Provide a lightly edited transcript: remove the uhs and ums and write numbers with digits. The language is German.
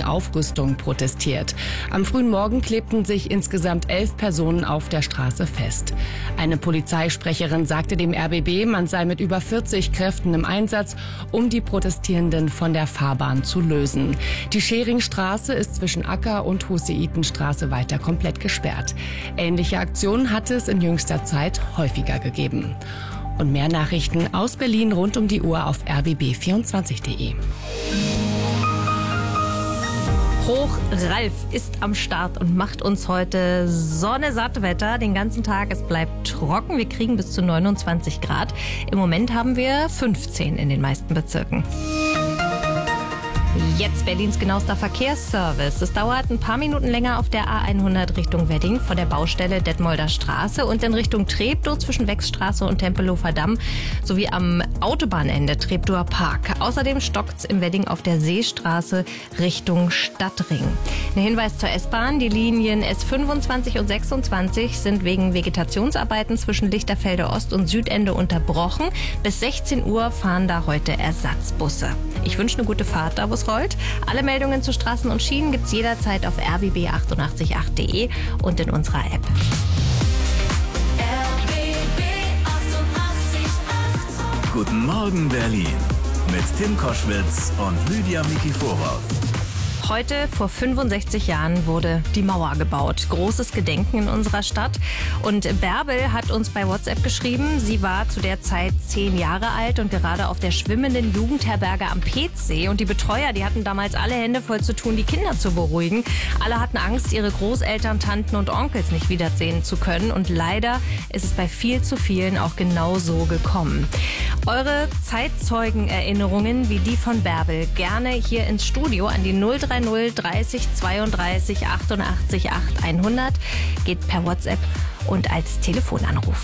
Aufrüstung protestiert. Am frühen Morgen klebten sich insgesamt 11 Personen auf der Straße fest. Eine Polizeisprecherin sagte dem RBB, man sei mit über 40 Kräften im Einsatz, um die Protestierenden von der Fahrbahn zu lösen. Die Scheringstraße ist zwischen Acker- und Hussitetenstraße weiter komplett gesperrt. Ähnliche Aktionen hatte es in jüngster Zeit häufiger gegeben. Und mehr Nachrichten aus Berlin rund um die Uhr auf rbb24.de. Hoch Ralf ist am Start und macht uns heute sonnesatt Wetter den ganzen Tag. Es bleibt trocken, wir kriegen bis zu 29 Grad. Im Moment haben wir 15 in den meisten Bezirken. Jetzt Berlins genauester Verkehrsservice. Es dauert ein paar Minuten länger auf der A100 Richtung Wedding vor der Baustelle Detmolder Straße und in Richtung Treptow zwischen Wechsstraße und Tempelhofer Damm sowie am Autobahnende Treptower Park. Außerdem stockt's im Wedding auf der Seestraße Richtung Stadtring. Ein Hinweis zur S-Bahn. Die Linien S25 und 26 sind wegen Vegetationsarbeiten zwischen Lichterfelde Ost und Südende unterbrochen. Bis 16 Uhr fahren da heute Ersatzbusse. Ich wünsche eine gute Fahrt, da wo es rollt. Alle Meldungen zu Straßen und Schienen gibt's jederzeit auf rbb888.de und in unserer App. RBB 888. Guten Morgen Berlin mit Tim Koschwitz und Lydia Mikiforov. Heute vor 65 Jahren wurde die Mauer gebaut. Großes Gedenken in unserer Stadt. Und Bärbel hat uns bei WhatsApp geschrieben, sie war zu der Zeit 10 Jahre alt und gerade auf der schwimmenden Jugendherberge am Petzsee. Und die Betreuer, die hatten damals alle Hände voll zu tun, die Kinder zu beruhigen. Alle hatten Angst, ihre Großeltern, Tanten und Onkels nicht wiedersehen zu können. Und leider ist es bei viel zu vielen auch genau so gekommen. Eure Zeitzeugenerinnerungen wie die von Bärbel gerne hier ins Studio an die 030 30 32 88 8 100 geht per WhatsApp und als Telefonanruf.